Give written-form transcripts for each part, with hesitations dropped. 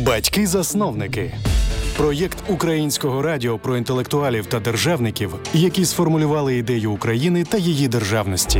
Батьки-засновники. Проєкт Українського радіо про інтелектуалів та державників, які сформулювали ідею України та її державності.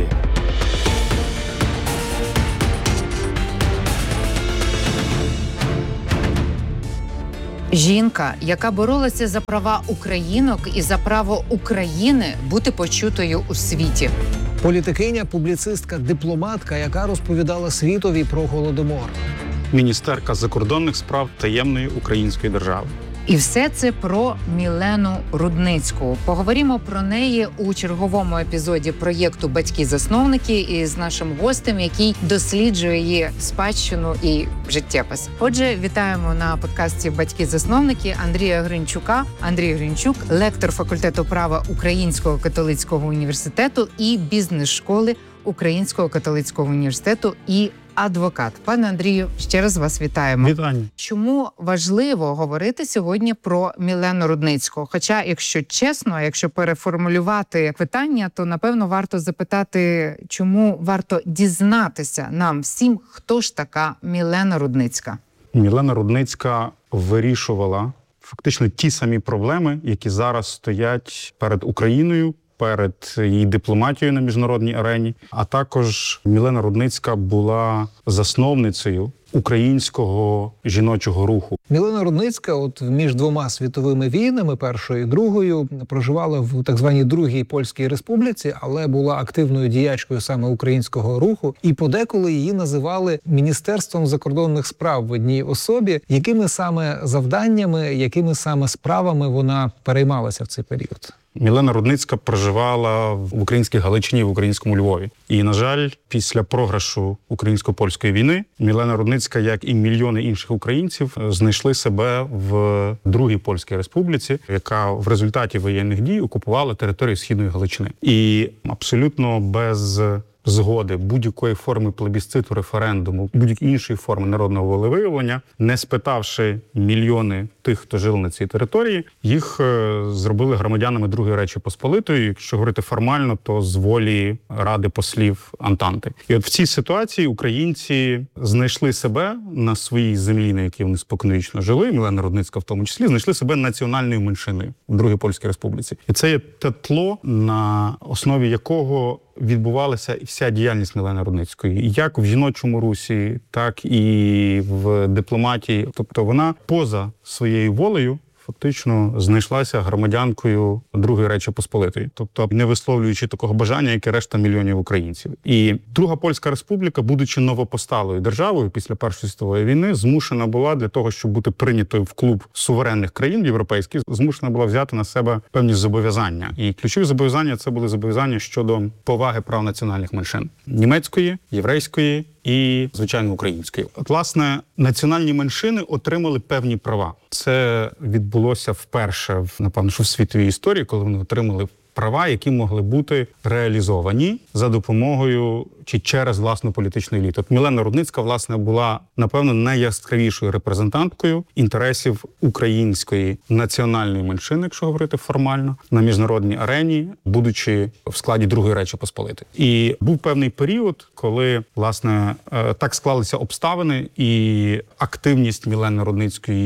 Жінка, яка боролася за права українок і за право України бути почутою у світі. Політикиня, публіцистка, дипломатка, яка розповідала світові про Голодомор. Міністерка закордонних справ таємної української держави. І все це про Мілену Рудницьку. Поговоримо про неї у черговому епізоді проєкту «Батьки-засновники» із нашим гостем, який досліджує її спадщину і життєпис. Отже, вітаємо на подкасті «Батьки-засновники» Андрія Гринчука. Андрій Гринчук – лектор факультету права Українського католицького університету і бізнес-школи Українського католицького університету і адвокат. Пане Андрію, ще раз вас вітаємо. Вітання. Чому важливо говорити сьогодні про Мілену Рудницьку? Хоча, якщо чесно, якщо переформулювати питання, то, напевно, варто запитати, чому варто дізнатися нам всім, хто ж така Мілена Рудницька? Мілена Рудницька вирішувала фактично ті самі проблеми, які зараз стоять перед Україною, перед її дипломатією на міжнародній арені. А також Мілена Рудницька була засновницею українського жіночого руху. Мілена Рудницька між двома світовими війнами, Першою і Другою, проживала в так званій Другій Польській Республіці, але була активною діячкою саме українського руху. І подеколи її називали Міністерством закордонних справ в одній особі. Якими саме завданнями, якими саме справами вона переймалася в цей період? Мілена Рудницька проживала в українській Галичині, в українському Львові. І, на жаль, після програшу українсько-польської війни Мілена Рудницька, як і мільйони інших українців, знайшли себе в Другій Польській Республіці, яка в результаті воєнних дій окупувала територію Східної Галичини. І абсолютно без згоди будь-якої форми плебісциту, референдуму, будь-якої іншої форми народного волевиявлення, не спитавши мільйони тих, хто жив на цій території, їх зробили громадянами Другої Речі Посполитої, якщо говорити формально, то з волі Ради послів Антанти. І от в цій ситуації українці знайшли себе на своїй землі, на якій вони споконвічно жили, Мілена Рудницька в тому числі, знайшли себе національною меншиною в Другій Польській Республіці. І це є те тло, на основі якого відбувалася і вся діяльність Мілени Рудницької, як в жіночому русі, так і в дипломатії. Тобто вона поза своєю волею фактично знайшлася громадянкою Другої Речі Посполитої, тобто не висловлюючи такого бажання, як і решта мільйонів українців. І Друга Польська Республіка, будучи новопосталою державою після Першої світової війни, змушена була для того, щоб бути прийнятою в клуб суверенних країн європейських, змушена була взяти на себе певні зобов'язання. І ключові зобов'язання – це були зобов'язання щодо поваги прав національних меншин – німецької, єврейської і, звичайно, української. От, власне, національні меншини отримали певні права. Це відбулося вперше, напевно, що в світовій історії, коли вони отримали права, які могли бути реалізовані за допомогою чи через власну політичну еліту. От Мілена Рудницька, власне, була, напевно, найяскравішою репрезентанткою інтересів української національної меншини, якщо говорити формально, на міжнародній арені, будучи в складі Другої Речі Посполитої. І був певний період, коли, власне, так склалися обставини, і активність Мілени Рудницької,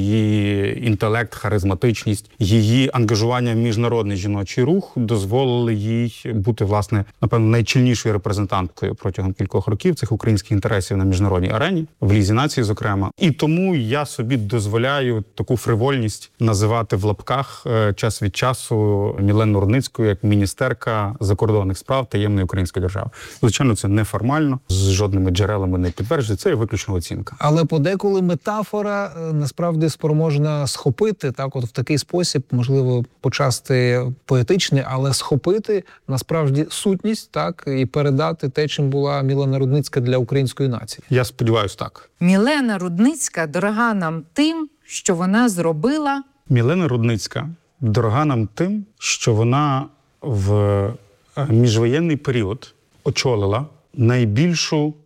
її інтелект, харизматичність, її ангажування в міжнародний жіночий рух дозволили їй бути, власне, напевно, найчільнішою репрезентанткою протягом кількох років цих українських інтересів на міжнародній арені, в Лізі націй, зокрема. І тому я собі дозволяю таку фривольність називати в лапках час від часу Мілену Рудницьку як міністерка закордонних справ таємної української держави. Звичайно, це неформально, з жодними джерелами не підтверджується, це є виключно оцінка. Але подеколи метафора насправді спроможна схопити, так, от в такий спосіб, можливо, почасти поетичний, але схопити насправді сутність, так, і передати те, чим була Мілена Рудницька для української нації. Я сподіваюся, так. Мілена Рудницька дорога нам тим, що вона зробила. Мілена Рудницька дорога нам тим, що вона в міжвоєнний період очолила найбільшу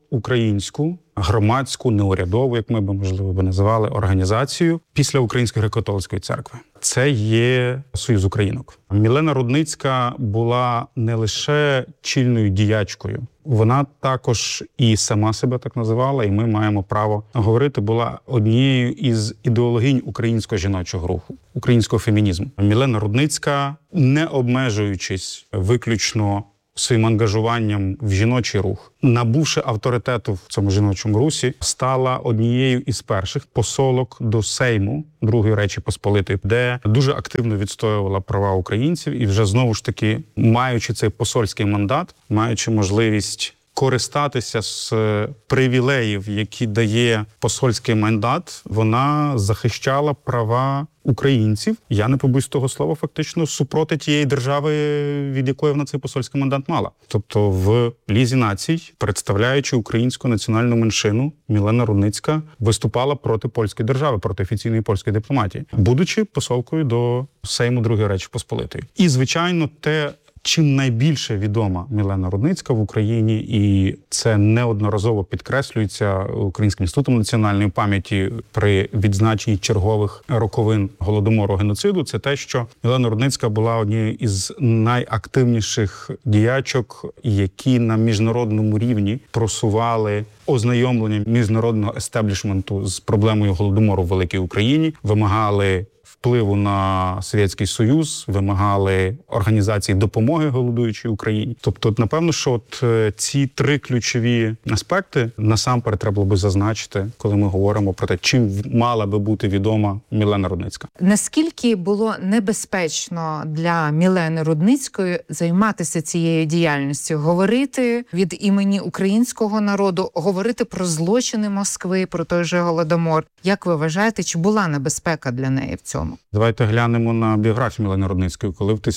українську громадську, неурядову, як ми б, можливо, називали, організацію після Української греко-католицької церкви. Це є Союз українок. Мілена Рудницька була не лише чільною діячкою, вона також і сама себе так називала, і ми маємо право говорити, була однією із ідеологинь українського жіночого руху, українського фемінізму. Мілена Рудницька, не обмежуючись виключно своїм ангажуванням в жіночий рух, набувши авторитету в цьому жіночому русі, стала однією із перших посолок до Сейму Другої Речі Посполитої, де дуже активно відстоювала права українців і вже знову ж таки, маючи цей посольський мандат, маючи можливість користатися з привілеїв, які дає посольський мандат, вона захищала права українців, я не побоюсь того слова, фактично супроти тієї держави, від якої вона цей посольський мандат мала. Тобто в Лізі націй, представляючи українську національну меншину, Мілена Рудницька виступала проти польської держави, проти офіційної польської дипломатії, будучи посолкою до Сейму Другої Речі Посполитої. І, звичайно, те, чим найбільше відома Мілена Рудницька в Україні, і це неодноразово підкреслюється Українським інститутом національної пам'яті при відзначенні чергових роковин Голодомору, геноциду, це те, що Мілена Рудницька була однією із найактивніших діячок, які на міжнародному рівні просували ознайомлення міжнародного естеблішменту з проблемою Голодомору в Великій Україні, вимагали впливу на Совєтський Союз, вимагали організації допомоги голодуючій Україні. Тобто, напевно, що ці три ключові аспекти насамперед треба було би зазначити, коли ми говоримо про те, чим мала би бути відома Мілена Рудницька. Наскільки було небезпечно для Мілени Рудницької займатися цією діяльністю, говорити від імені українського народу, говорити про злочини Москви, про той же Голодомор? Як ви вважаєте, чи була небезпека для неї в цьому? Давайте глянемо на біографію Мілени Рудницької. Коли в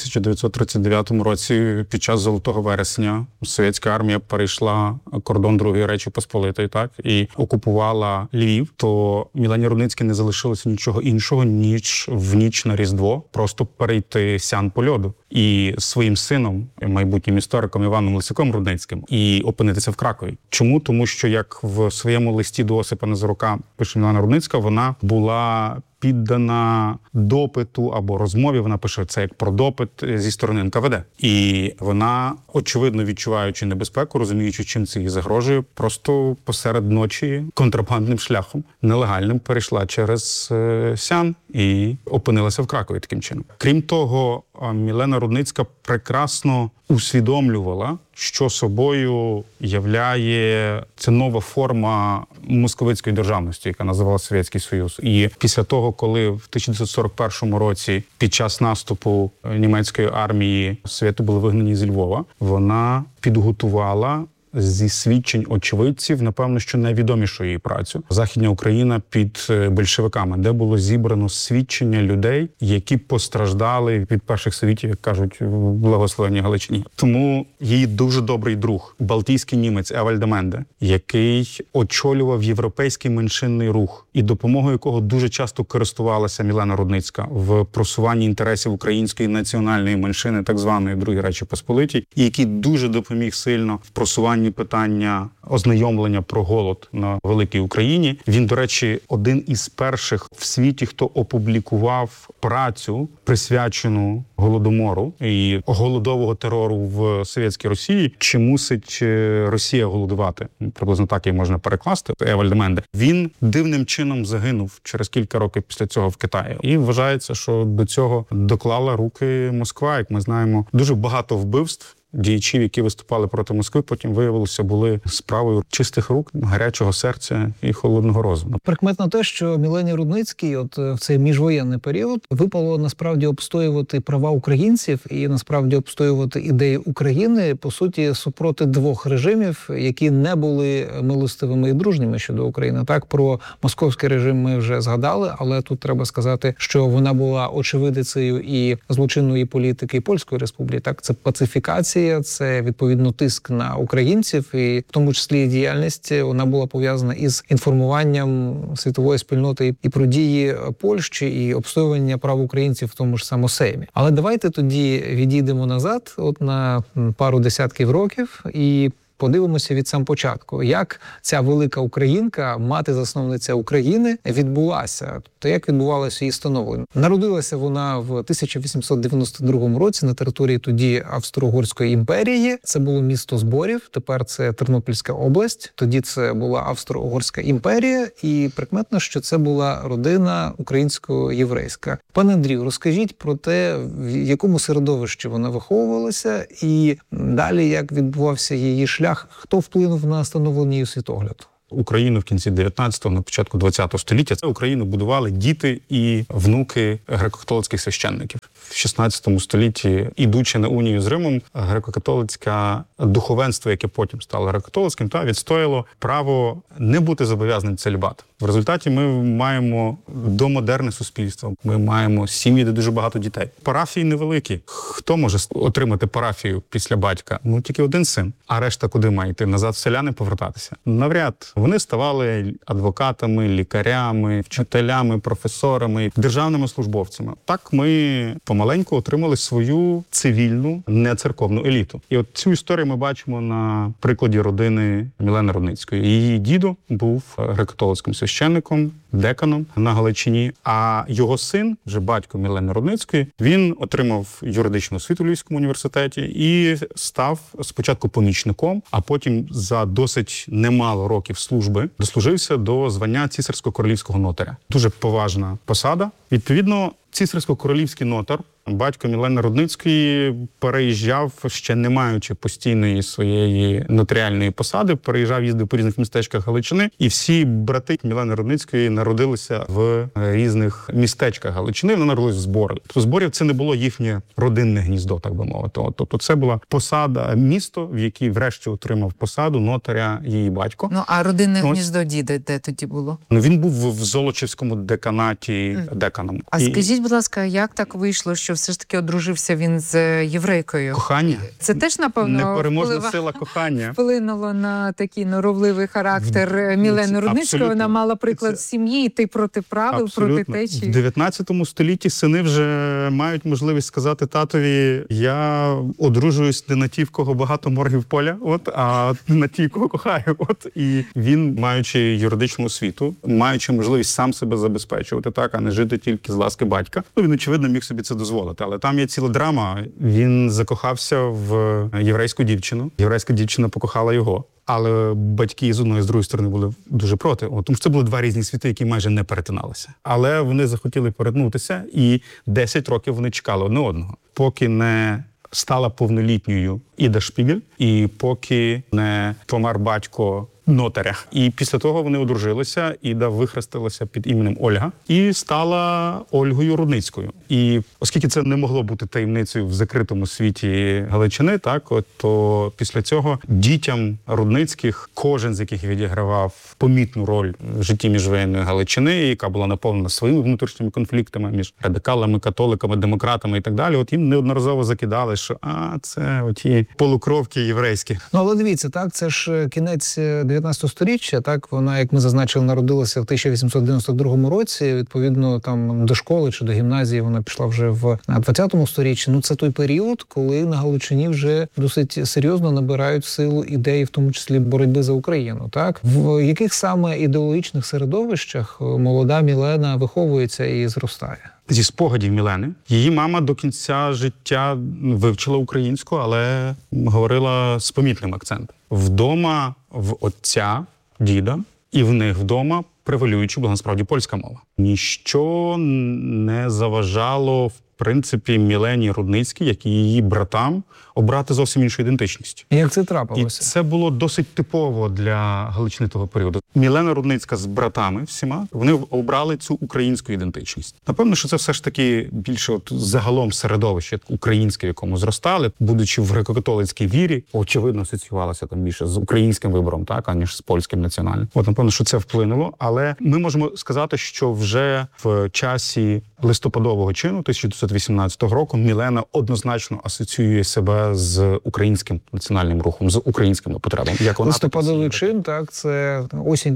1939 році під час Золотого вересня совєтська армія перейшла кордон Другої Речі Посполитої, так, і окупувала Львів, то Мілені Рудницькій не залишилося нічого іншого, ніж в ніч на Різдво просто перейти сян по льоду і своїм сином, майбутнім істориком Іваном Лисаком Рудницьким, і опинитися в Кракові. Чому? Тому що, як в своєму листі до Осипа Назарука пише Мілена Рудницька, вона була піддана допиту або розмові, вона пише це як про допит зі сторони НКВД. І вона, очевидно відчуваючи небезпеку, розуміючи, чим це їй загрожує, просто посеред ночі контрабандним шляхом, нелегальним, перейшла через Сян і опинилася в Кракові таким чином. Крім того, Мілена Рудницька прекрасно усвідомлювала, що собою являє ця нова форма московицької державності, яка називалася Совєтський Союз. І після того, коли в 1941 році під час наступу німецької армії Совєти були вигнані зі Львова, вона підготувала зі свідчень очевидців, напевно, що найвідомішу її працю «Західня Україна під большевиками», де було зібрано свідчення людей, які постраждали від перших совітів, як кажуть, в благословенній Галичині. Тому її дуже добрий друг, балтійський німець Евальд де Менде, який очолював європейський меншинний рух, і допомогою якого дуже часто користувалася Мілена Рудницька в просуванні інтересів української національної меншини, так званої Другої Речі Посполитій, і який дуже допоміг сильно в просуванні питання ознайомлення про голод на Великій Україні. Він, до речі, один із перших в світі, хто опублікував працю, присвячену Голодомору і голодового терору в Совєтській Росії. Чи мусить Росія голодувати? Приблизно так її можна перекласти. Евальд де Менде. Він дивним чином загинув через кілька років після цього в Китаї. І вважається, що до цього доклала руки Москва. Як ми знаємо, дуже багато вбивств діячів, які виступали проти Москви, потім виявилося, були справою чистих рук, гарячого серця і холодного розуму. Прикметно те, що Мілені Рудницькій от в цей міжвоєнний період випало насправді обстоювати права українців і насправді обстоювати ідеї України, по суті, супроти двох режимів, які не були милостивими і дружніми щодо України. Так, про московський режим ми вже згадали, але тут треба сказати, що вона була очевидицею і злочинної політики Польської Республіки. Так, це пацифікація, це відповідно тиск на українців, і в тому числі діяльність вона була пов'язана із інформуванням світової спільноти і про дії Польщі, і обстоювання прав українців в тому ж самому Сеймі. Але давайте тоді відійдемо назад, от на пару десятків років, і Подивимося від сам початку, як ця велика українка, мати-засновниця України, відбулася. Тобто, як відбувалося її становлення. Народилася вона в 1892 році на території тоді Австро-Угорської імперії. Це було місто Зборів, тепер це Тернопільська область. Тоді це була Австро-Угорська імперія, і прикметно, що це була родина українсько-єврейська. Пане Андрію, розкажіть про те, в якому середовищі вона виховувалася, і далі як відбувався її шлях, хто вплинув на становлення її світогляду? Україну в кінці 19-го, на початку 20-го століття Україну будували діти і внуки греко-католицьких священників. В 16 столітті, ідучи на унію з Римом, греко-католицьке духовенство, яке потім стало греко-католицьким, відстояло право не бути зобов'язаним целібатом. В результаті ми маємо домодерне суспільство, ми маємо сім'ї, де дуже багато дітей. Парафії невеликі. Хто може отримати парафію після батька? Ну, тільки один син. А решта куди має йти? Назад в селяни повертатися? Навряд. Вони ставали адвокатами, лікарями, вчителями, професорами, державними службовцями. Так ми помаленьку отримали свою цивільну, не церковну еліту. І от цю історію ми бачимо на прикладі родини Мілени Рудницької. Її дідо був греко-католицьким священником, деканом на Галичині, а його син, вже батько Мілени Рудницької, він отримав юридичну освіту у Львівському університеті і став спочатку помічником, а потім за досить немало років служби дослужився до звання цісарсько-королівського нотаря. Дуже поважна посада. Відповідно, цісарсько-королівський нотар, батько Мілени Рудницької, переїжджав, ще не маючи постійної своєї нотаріальної посади, переїжджав, їздив по різних містечках Галичини, і всі брати Мілени Рудницької народилися в різних містечках Галичини, вони народились в Зборі. Тобто Зборів це не було їхнє родинне гніздо, так би мовити. Тобто це була посада, місто, в якій врешті отримав посаду нотаря її батько. Ну, а родинне гніздо діда де тоді було? Ну, він був в Золочівському деканаті деканом. А скажіть, будь ласка, як так вийшло, що все ж таки одружився він з єврейкою? Кохання. Це теж, напевно, непереможна сила кохання. Вплинуло на такий норовливий характер Мілени Рудницької. Вона мала приклад сім'ї, йти проти правил, проти течії. В 19 столітті сини вже мають можливість сказати татові: я одружуюсь не на ті, в кого багато моргів поля, а на ті, кого кохаю. І він, маючи юридичну освіту, маючи можливість сам себе забезпечувати, так, а не жити тільки з ласки батька, він, очевидно, міг собі це дозволити. Але там є ціла драма. Він закохався в єврейську дівчину. Єврейська дівчина покохала його. Але батьки з одної, з другої сторони були дуже проти. Тому що це були два різні світи, які майже не перетиналися. Але вони захотіли перетнутися, і 10 років вони чекали одне одного. Поки не стала повнолітньою Іда Шпігель, і поки не помер батько нотаря. І після того вони одружилися, Іда вихрестилася під іменем Ольга і стала Ольгою Рудницькою. І оскільки це не могло бути таємницею в закритому світі Галичини, то після цього дітям Рудницьких, кожен з яких відігравав помітну роль в житті міжвоєнної Галичини, яка була наповнена своїми внутрішніми конфліктами між радикалами, католиками, демократами і так далі, їм неодноразово закидали, що це оті полукровки єврейські. Ну, але дивіться, це ж кінець 19 сторіччя, вона, як ми зазначили, народилася в 1892 році, відповідно, там до школи чи до гімназії вона пішла вже в 20 сторіччі. Це той період, коли на Галичині вже досить серйозно набирають силу ідеї, в тому числі боротьби за Україну, В яких саме ідеологічних середовищах молода Мілена виховується і зростає? Зі спогадів Мілени. Її мама до кінця життя вивчила українську, але говорила з помітним акцентом. Вдома в отця, діда, і в них вдома превалюючи була насправді польська мова. Ніщо не заважало, в принципі, Мілені Рудницькій, як і її братам, обрати зовсім іншу ідентичність. Як це трапилося? І це було досить типово для Галичини того періоду. Мілена Рудницька з братами всіма, вони обрали цю українську ідентичність. Напевно, що це все ж таки більше загалом середовище українське, в якому зростали, будучи в греко-католицькій вірі, очевидно асоціювалося там більше з українським вибором, аніж з польським національним. Напевно, що це вплинуло, Але ми можемо сказати, що вже в часі листопадового чину 1918 року Мілена однозначно асоціює себе з українським національним рухом, з українськими потребами. Як вона листопадовий чин, так, це осінь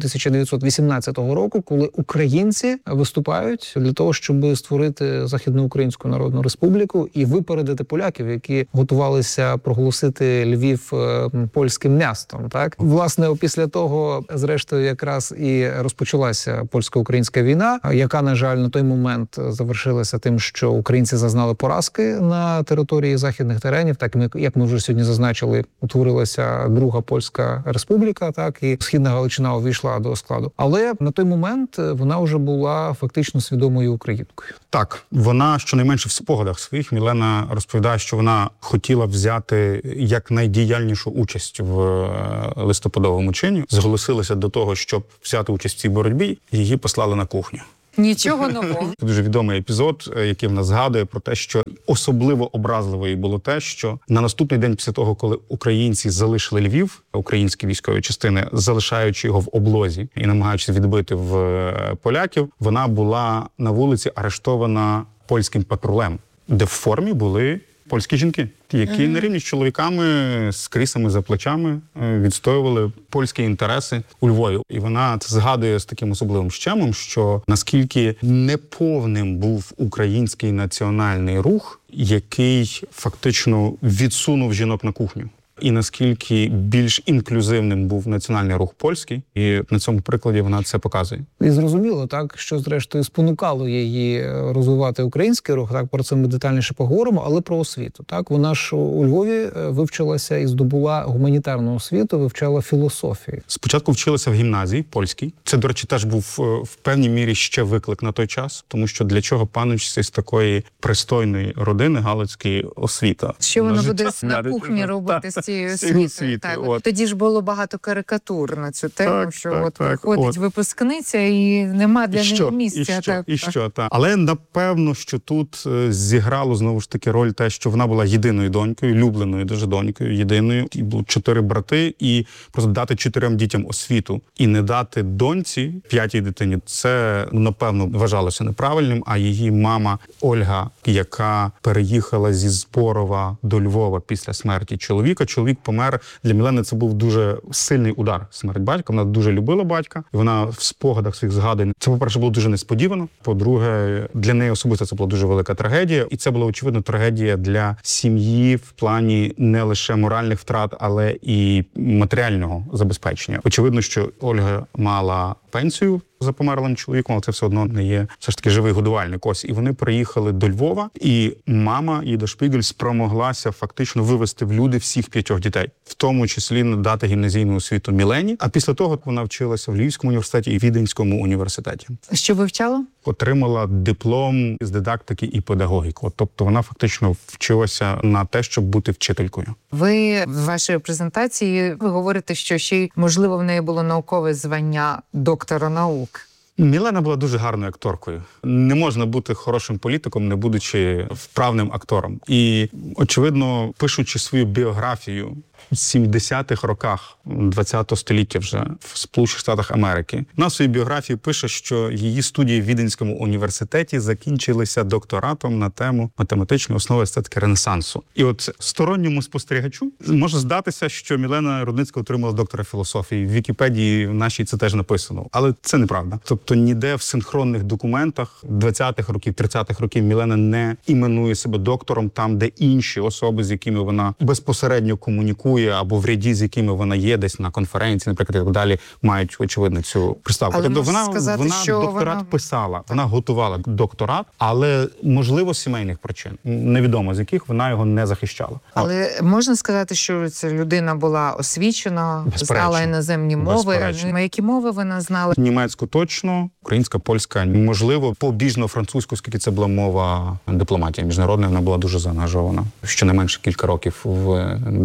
1918 року, коли українці виступають для того, щоб створити Західноукраїнську Народну Республіку і випередити поляків, які готувалися проголосити Львів польським містом. Так, власне, після того, зрештою, якраз і розпочалася польсько-українська війна, яка, на жаль, на той момент завершилася тим, що українці зазнали поразки на території західних теренів. Так, як ми вже сьогодні зазначили, утворилася Друга Польська Республіка, так, і Східна Галичина увійшла до складу. Але на той момент вона вже була фактично свідомою українкою. Так, вона, щонайменше в спогадах своїх, Мілена розповідає, що вона хотіла взяти якнайдіяльнішу участь в листопадовому чині, зголосилася до того, щоб взяти участь в цій боротьбі, і її послали на кухню. Нічого нового. Це дуже відомий епізод, який в нас згадує про те, що особливо образливо було те, що на наступний день після того, коли українці залишили Львів, українські військові частини, залишаючи його в облозі і намагаючись відбити в поляків, вона була на вулиці арештована польським патрулем, де в формі були польські жінки, які на рівні з чоловіками з крісами за плечами відстоювали польські інтереси у Львові. І вона це згадує з таким особливим щемом, що наскільки неповним був український національний рух, який фактично відсунув жінок на кухню. І наскільки більш інклюзивним був національний рух польський, і на цьому прикладі вона це показує. І зрозуміло, так, що зрештою спонукало її розвивати український рух, так, про це ми детальніше поговоримо, але про освіту. Так, вона ж у Львові вивчилася і здобула гуманітарну освіту, вивчала філософію. Спочатку вчилася в гімназії польській. Це, до речі, теж був в певній мірі ще виклик на той час, тому що для чого паночці з такої пристойної родини галицької освіта? Що воно буде на кухні робити з цією освітою? Так. Тоді ж було багато карикатур на цю тему, що приходить випускниця і нема для неї місця. Але напевно, що тут зіграло знову ж таки роль те, що вона була єдиною донькою, улюбленою дуже донькою, єдиною. І було 4 брати, і просто дати 4 дітям освіту і не дати доньці, 5-й дитині, це, напевно, вважалося неправильним, а її мама Ольга, яка переїхала зі Зборова до Львова після смерті чоловіка. Чоловік помер. Для Мілени це був дуже сильний удар, смерть батька. Вона дуже любила батька. І вона в спогадах своїх згадань. Це, по-перше, було дуже несподівано. По-друге, для неї особисто це була дуже велика трагедія. І це була, очевидно, трагедія для сім'ї в плані не лише моральних втрат, але і матеріального забезпечення. Очевидно, що Ольга мала пенсію за померлим чоловіком, але це все одно не є все ж таки живий годувальник. Ось, і вони приїхали до Львова, і мама Іда Шпігель спромоглася фактично вивести в люди всіх 5 дітей, в тому числі надати гімназійну освіту Мілені. А після того вона вчилася в Львівському університеті і Віденському університеті. Що вивчала? Отримала диплом з дидактики і педагогіки. Тобто вона фактично вчилася на те, щоб бути вчителькою. Ви в вашій презентації ви говорите, що ще й, можливо, в неї було наукове звання доктора наук. Мілена була дуже гарною акторкою. Не можна бути хорошим політиком, не будучи вправним актором. І, очевидно, пишучи свою біографію в 70-х роках ХХ століття вже в Сполучених Штатах Америки, на своїй біографії пише, що її студії в Віденському університеті закінчилися докторатом на тему математичної основи естетики Ренесансу. І от сторонньому спостерігачу може здатися, що Мілена Рудницька отримала доктора філософії. В Вікіпедії нашій це теж написано. Але це неправда. Тобто ніде в синхронних документах 20-х років, 30-х років Мілена не іменує себе доктором там, де інші особи, з якими вона безпосередньо комунікує, або в ряді, з якими вона є десь на конференції, наприклад, і так далі, мають, очевидно, цю приставку. Але тобто вона докторат писала, вона готувала докторат, але, можливо, з сімейних причин, невідомо з яких, вона його не захищала. Але можна сказати, що ця людина була освічена, знала іноземні мови. Які мови вона знала? Німецьку точно, українська, польська, можливо, побіжно французьку, оскільки це була мова дипломатії міжнародної, вона була дуже заангажована, щонайменше кілька років в дипломатії.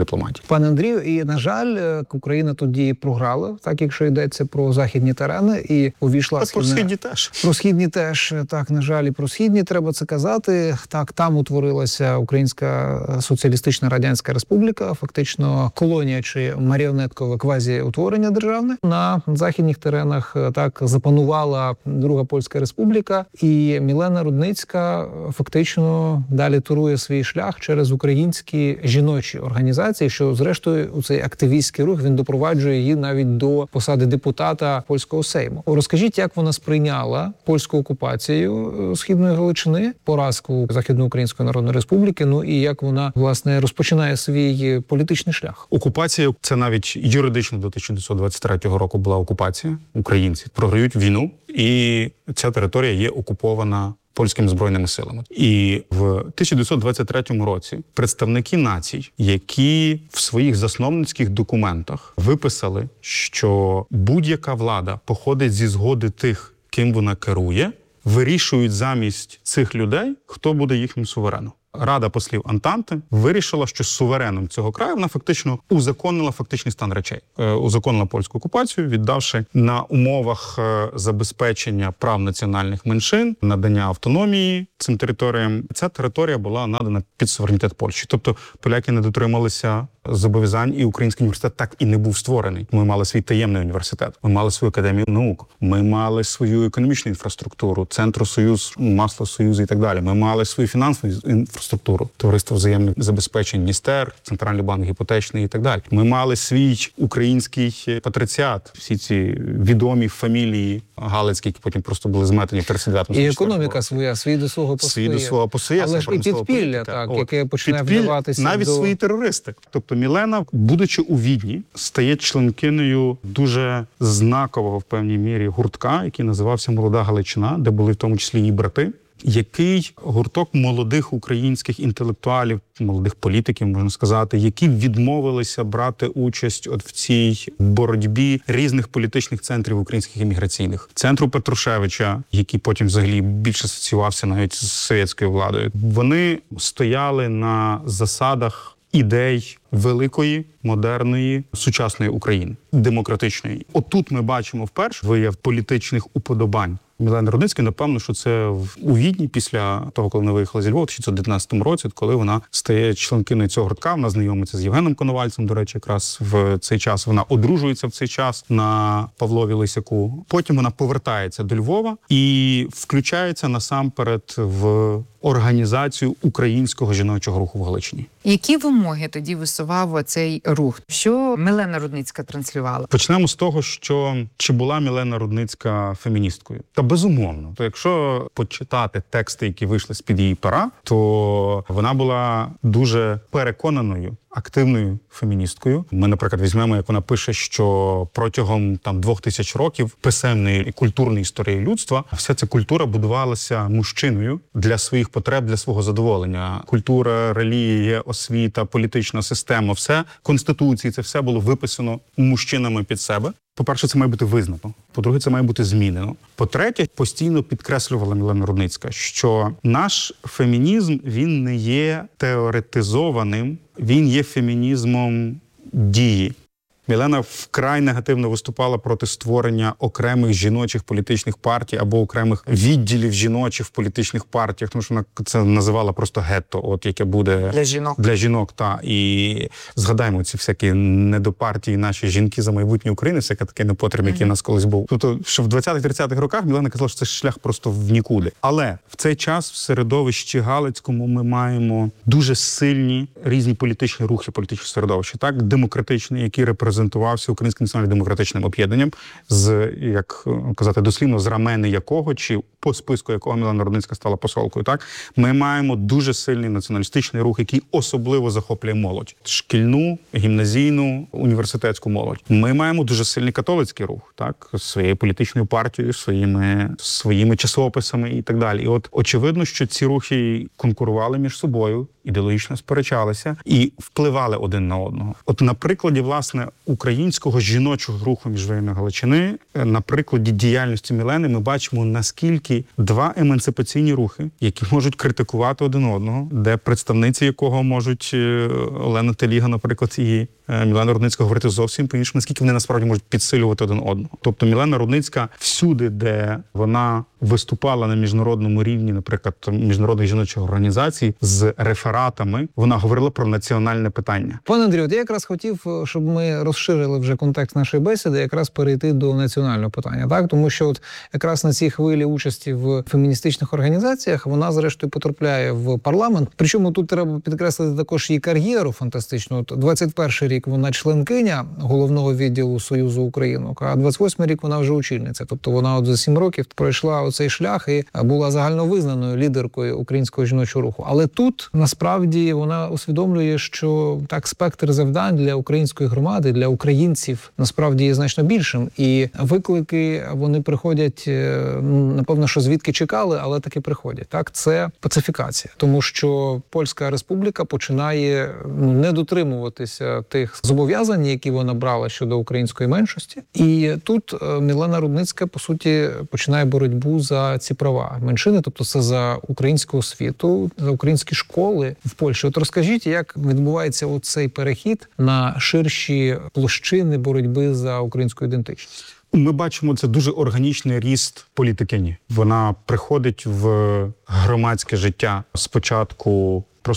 Пане Андрію, і, на жаль, Україна тоді програла, так, якщо йдеться про західні терени, і увійшла Про східні теж. Про східні теж, так, на жаль, і про східні треба це казати. Так, там утворилася Українська соціалістична радянська республіка, фактично колонія чи маріонеткове квазі-утворення державне. На західних теренах так запанувала Друга Польська республіка, і Мілена Рудницька фактично далі турує свій шлях через українські жіночі організації, що зрештою у цей активістський рух він допроваджує її навіть до посади депутата польського Сейму. Розкажіть, як вона сприйняла польську окупацію Східної Галичини, поразку Західноукраїнської Народної Республіки, ну і як вона, власне, розпочинає свій політичний шлях? Окупація – це навіть юридично до 1923 року була окупація. Українці програють війну, і ця територія є окупована польськими збройними силами. І в 1923 році представники націй, які в своїх засновницьких документах виписали, що будь-яка влада походить зі згоди тих, ким вона керує, вирішують замість цих людей, хто буде їхнім сувереном. Рада послів Антанти вирішила, що сувереном цього краю вона фактично узаконила фактичний стан речей. Узаконила польську окупацію, віддавши на умовах забезпечення прав національних меншин, надання автономії цим територіям. Ця територія була надана під суверенітет Польщі. Тобто поляки не дотрималися зобов'язань, і український університет так і не був створений. Ми мали свій таємний університет, ми мали свою академію наук, ми мали свою економічну інфраструктуру, Центросоюз, Маслосоюз і так далі. Ми мали свою фінансову інфраструктуру, товариство взаємних забезпечень, Дністер, Центральний банк гіпотечний і так далі. Ми мали свій український патриціат, всі ці відомі фамілії галицькі, які потім просто були зметені в 39-му. І економіка своя, свій до свого посує. Але ж і підпілля, так, яке починає вдаватися навіть до... свої терористи. Тобто Мілена, будучи у Відні, стає членкинею дуже знакового в певній мірі гуртка, який називався «Молода Галичина», де були в тому числі її брати, який гурток молодих українських інтелектуалів, молодих політиків, можна сказати, які відмовилися брати участь от в цій боротьбі різних політичних центрів українських імміграційних. Центру Петрушевича, який потім взагалі більше асоціювався навіть з совєтською владою. Вони стояли на засадах ідей великої, модерної, сучасної України, демократичної. Отут ми бачимо вперше вияв політичних уподобань Мілени Рудницької. Напевно, що це у Відні після того, коли вона виїхала зі Львова, в 1919 році, коли вона стає членкиною цього гуртка, вона знайомиться з Євгеном Коновальцем, до речі, якраз в цей час. Вона одружується в цей час на Павлові Лисяку. Потім вона повертається до Львова і включається насамперед в організацію українського жіночого руху в Галичині. Які вимоги тоді висував цей рух? Що Мілена Рудницька транслювала? Почнемо з того, що чи була Мілена Рудницька феміністкою? Та безумовно. То якщо почитати тексти, які вийшли з-під її пера, то вона була дуже переконаною, активною феміністкою. Ми, наприклад, візьмемо, як вона пише, що протягом 2000 років писемної і культурної історії людства вся ця культура будувалася мужчиною для своїх потреб, для свого задоволення. Культура, релігія, освіта, політична система, все, конституції, це все було виписано мужчинами під себе. По-перше, це має бути визнано. По-друге, це має бути змінено. По-третє, постійно підкреслювала Мілена Рудницька, що наш фемінізм, він не є теоретизованим, він є фемінізмом дії. Мілена вкрай негативно виступала проти створення окремих жіночих політичних партій або окремих відділів жіночих в політичних партіях, тому що вона це називала просто гетто, от яке буде для жінок. Та і згадаємо ці всякі недопартії, наші жінки за майбутнє України, всяке таке непотріб, який у нас колись був. Тобто, що в 20-30-х роках Мілена казала, що це шлях просто в нікуди. Але в цей час в середовищі Галицькому ми маємо дуже сильні різні політичні рухи, політичні середовища, так, демократичні, які репрезентувався Українським національно-демократичним об'єднанням, з, як казати дослівно, з рамени якого, чи по списку якого Мілена Рудницька стала посолкою. Так, ми маємо дуже сильний націоналістичний рух, який особливо захоплює молодь. Шкільну, гімназійну, університетську молодь. Ми маємо дуже сильний католицький рух, так, своєю політичною партією, своїми часописами і так далі. І от очевидно, що ці рухи конкурували між собою, ідеологічно сперечалися і впливали один на одного. От на прикладі, власне, українського жіночого руху міжвоєнної Галичини на прикладі діяльності Мілени ми бачимо, наскільки два емансипаційні рухи, які можуть критикувати один одного, де представниці якого можуть Олена Теліга, наприклад, і Мілена Рудницька говорити зовсім по-іншому, наскільки вони насправді можуть підсилювати один одного. Тобто Мілена Рудницька всюди, де вона виступала на міжнародному рівні, наприклад, міжнародних жіночих організацій, з рефератами, вона говорила про національне питання. Пане Андрію, я якраз хотів, щоб ми розширили вже контекст нашої бесіди, якраз перейти до національного питання, так? Тому що от якраз на цій хвилі участі в феміністичних організаціях вона, зрештою, потрапляє в парламент. Причому тут треба підкреслити також її кар'єру фантастичну. От 21-й рік вона членкиня головного відділу Союзу Українок, а 28-й рік вона вже очільниця. Тобто вона от за 7 років пройшла оцей шлях і була загальновизнаною лідеркою українського жіночого руху. Але тут, насправді, вона усвідомлює, що так спектр завдань для української громади, для українців, насправді, є значно більшим. І виклики, вони приходять, напевно, що звідки чекали, але таки приходять. Так, це пацифікація. Тому що Польська Республіка починає не дотримуватися тих зобов'язань, які вона брала щодо української меншості. І тут Мілена Рудницька, по суті, починає боротьбу за ці права меншини, тобто це за українську освіту, за українські школи в Польщі. От розкажіть, як відбувається оцей перехід на ширші площини боротьби за українську ідентичність? Ми бачимо, це дуже органічний ріст політикині. Вона приходить в громадське життя спочатку